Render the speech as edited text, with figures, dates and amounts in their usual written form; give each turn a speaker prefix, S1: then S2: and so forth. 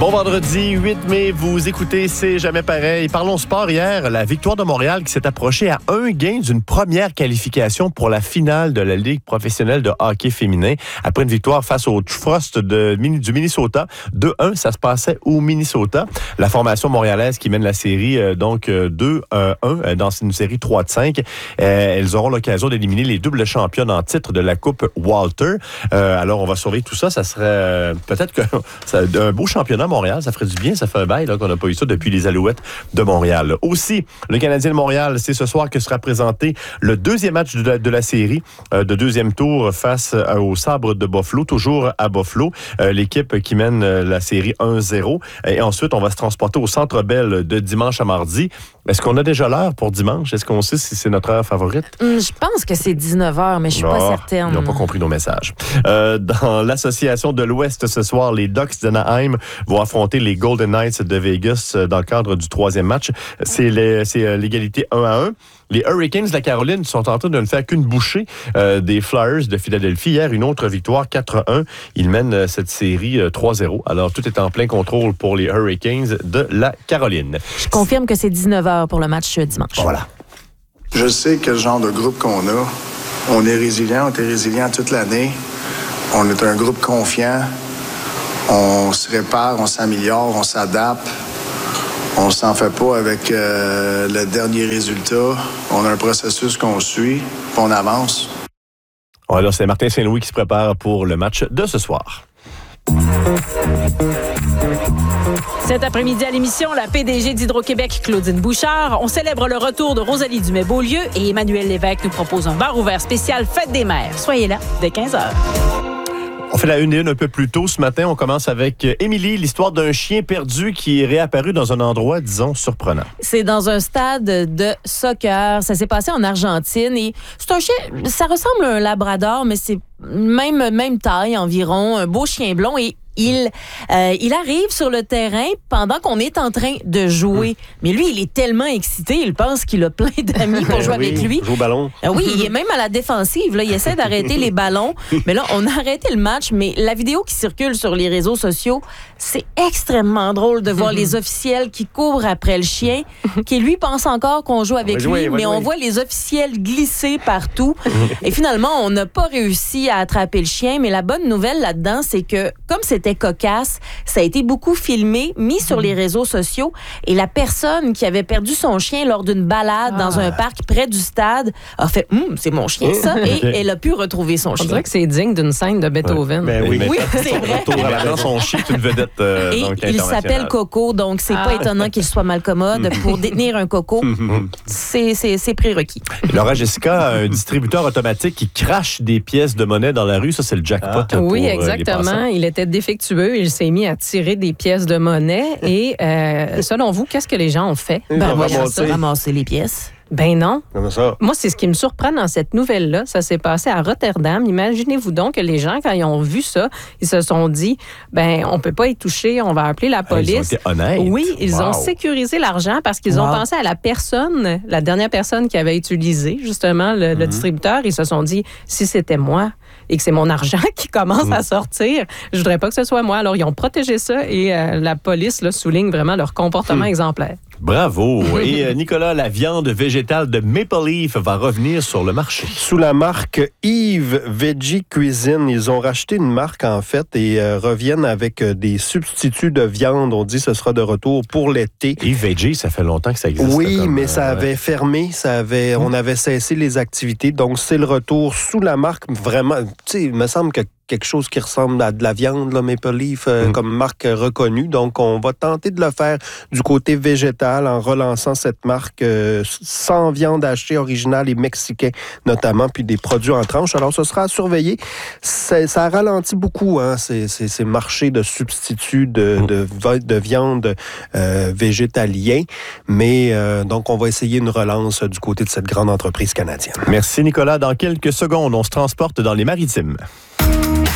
S1: Bon vendredi 8 mai, vous écoutez C'est jamais pareil. Parlons sport hier, la victoire de Montréal qui s'est approchée à un gain d'une première qualification pour la finale de la Ligue professionnelle de hockey féminin. Après une victoire face au Frost du Minnesota, 2-1, ça se passait au Minnesota. La formation montréalaise qui mène la série, 2-1 dans une série 3-5. Elles auront l'occasion d'éliminer les doubles championnes en titre de la Coupe Walter. Alors, on va surveiller tout ça. Ça serait peut-être que un beau championnat Montréal, ça ferait du bien, ça fait un bail là, qu'on n'a pas eu ça depuis les Alouettes de Montréal. Aussi, le Canadien de Montréal, c'est ce soir que sera présenté le deuxième match de la série de deuxième tour face au Sabre de Buffalo, toujours à Buffalo, l'équipe qui mène la série 1-0. Et ensuite, on va se transporter au Centre Bell de dimanche à mardi. Est-ce qu'on a déjà l'heure pour dimanche? Est-ce qu'on sait si c'est notre heure favorite?
S2: Je pense que c'est 19h, mais je suis pas certaine.
S1: Ils n'ont pas compris nos messages. Dans l'association de l'Ouest ce soir, les Ducks d'Anaheim vont affronter les Golden Knights de Vegas dans le cadre du troisième match. C'est l'égalité 1-1. Les Hurricanes de la Caroline sont en train de ne faire qu'une bouchée des Flyers de Philadelphie. Hier, une autre victoire, 4-1. Ils mènent cette série 3-0. Alors, tout est en plein contrôle pour les Hurricanes de la Caroline.
S2: Je confirme que c'est 19h pour le match dimanche.
S1: Voilà.
S3: Je sais quel genre de groupe qu'on a. On est résilient, on était résilient toute l'année. On est un groupe confiant. On se répare, on s'améliore, on s'adapte. On s'en fait pas avec le dernier résultat. On a un processus qu'on suit, puis on avance.
S1: Alors, c'est Martin Saint-Louis qui se prépare pour le match de ce soir.
S4: Cet après-midi à l'émission, la PDG d'Hydro-Québec, Claudine Bouchard, on célèbre le retour de Rosalie Dumais-Beaulieu et Emmanuel Lévesque nous propose un bar ouvert spécial Fête des mères. Soyez là dès 15h.
S1: On fait la une et une un peu plus tôt ce matin. On commence avec Émilie, l'histoire d'un chien perdu qui est réapparu dans un endroit, disons, surprenant.
S2: C'est dans un stade de soccer. Ça s'est passé en Argentine et c'est un chien, ça ressemble à un labrador, mais c'est même taille environ, un beau chien blond et il arrive sur le terrain pendant qu'on est en train de jouer. Mais lui, il est tellement excité, il pense qu'il a plein d'amis pour jouer avec lui.
S1: Il joue au ballon.
S2: Oui, il est même à la défensive. Là. Il essaie d'arrêter les ballons. Mais là, on a arrêté le match. Mais la vidéo qui circule sur les réseaux sociaux, c'est extrêmement drôle de voir les officiels qui courent après le chien, qui lui pense encore qu'on joue avec lui, mais on voit les officiels glisser partout. Et finalement, on n'a pas réussi à attraper le chien. Mais la bonne nouvelle là-dedans, c'est que comme c'était cocasse, ça a été beaucoup filmé, mis sur les réseaux sociaux et la personne qui avait perdu son chien lors d'une balade dans un parc près du stade a fait « c'est mon chien ça » et elle a pu retrouver son chien.
S5: On dirait que c'est digne d'une scène de Beethoven.
S1: Ben oui,
S2: c'est vrai.
S1: Maintenant, son chien est une vedette
S2: et il s'appelle Coco, donc c'est pas étonnant qu'il soit malcommode. Pour détenir un coco, c'est prérequis.
S1: Laura Jessica, un distributeur automatique qui crache des pièces de monnaie dans la rue, ça c'est le jackpot.
S5: Oui, exactement. Il était défectueux. Il s'est mis à tirer des pièces de monnaie. Et selon vous, qu'est-ce que les gens ont fait?
S2: Ramasser les pièces.
S5: Ben non.
S1: Comme ça.
S5: Moi, c'est ce qui me surprend dans cette nouvelle-là. Ça s'est passé à Rotterdam. Imaginez-vous donc que les gens, quand ils ont vu ça, ils se sont dit, ben, on peut pas y toucher, on va appeler la police.
S1: Ils ont été honnêtes.
S5: Oui, ils ont sécurisé l'argent parce qu'ils ont pensé à la dernière personne qui avait utilisé, justement, le distributeur. Ils se sont dit, si c'était moi et que c'est mon argent qui commence à sortir, je voudrais pas que ce soit moi. Alors, ils ont protégé ça et la police là, souligne vraiment leur comportement exemplaire.
S1: Bravo. Et Nicolas, la viande végétale de Maple Leaf va revenir sur le marché.
S6: Sous la marque Yves Veggie Cuisine, ils ont racheté une marque en fait et reviennent avec des substituts de viande. On dit que ce sera de retour pour l'été.
S1: Yves Veggie, ça fait longtemps que ça existe.
S6: Oui, mais ça avait fermé, on avait cessé les activités. Donc c'est le retour sous la marque vraiment. Tu sais, il me semble que quelque chose qui ressemble à de la viande, là, Maple Leaf, comme marque reconnue. Donc, on va tenter de le faire du côté végétal en relançant cette marque sans viande hachée originale et mexicain, notamment, puis des produits en tranches. Alors, ce sera à surveiller. Ça ralentit beaucoup, hein, ces marchés de substituts de viande végétalien. Mais, donc, on va essayer une relance du côté de cette grande entreprise canadienne.
S1: Merci, Nicolas. Dans quelques secondes, on se transporte dans les Maritimes.